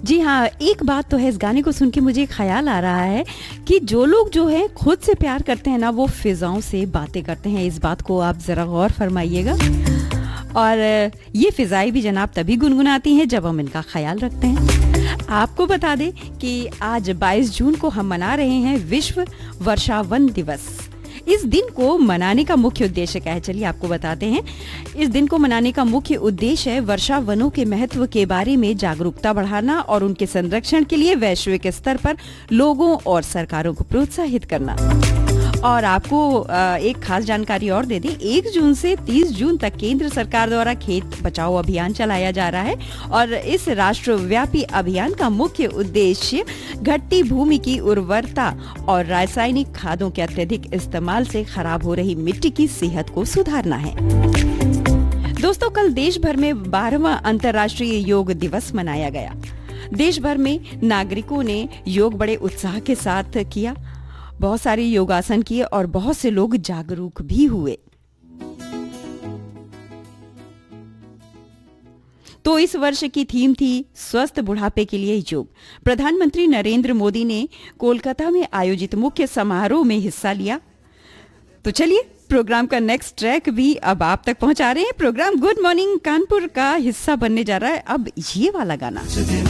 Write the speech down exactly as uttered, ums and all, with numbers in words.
जी हाँ, एक बात तो है, इस गाने को सुन के मुझे ख्याल आ रहा है कि जो लोग जो है खुद से प्यार करते हैं ना, वो फिजाओं से बातें करते हैं। इस बात को आप जरा गौर फरमाइएगा। और ये फिजाएं भी जनाब तभी गुनगुनाती हैं जब हम इनका ख्याल रखते हैं। आपको बता दें कि आज बाईस जून को हम मना रहे हैं विश्व वर्षावन दिवस। इस दिन को मनाने का मुख्य उद्देश्य क्या है, चलिए आपको बताते हैं। इस दिन को मनाने का मुख्य उद्देश्य है वर्षा वनों के महत्व के बारे में जागरूकता बढ़ाना और उनके संरक्षण के लिए वैश्विक स्तर पर लोगों और सरकारों को प्रोत्साहित करना। और आपको एक खास जानकारी और दे दी, एक जून से तीस जून तक केंद्र सरकार द्वारा खेत बचाओ अभियान चलाया जा रहा है और इस राष्ट्रव्यापी अभियान का मुख्य उद्देश्य घटती भूमि की उर्वरता और रासायनिक खादों के अत्यधिक इस्तेमाल से खराब हो रही मिट्टी की सेहत को सुधारना है। दोस्तों, कल देश भर में बारहवां अंतर्राष्ट्रीय योग दिवस मनाया गया। देश भर में नागरिकों ने योग बड़े उत्साह के साथ किया, बहुत सारे योगासन किए और बहुत से लोग जागरूक भी हुए। तो इस वर्ष की थीम थी स्वस्थ बुढ़ापे के लिए योग। प्रधानमंत्री नरेंद्र मोदी ने कोलकाता में आयोजित मुख्य समारोह में हिस्सा लिया। तो चलिए प्रोग्राम का नेक्स्ट ट्रैक भी अब आप तक पहुंचा रहे हैं। प्रोग्राम गुड मॉर्निंग कानपुर का हिस्सा बनने जा रहा है अब ये वाला गाना।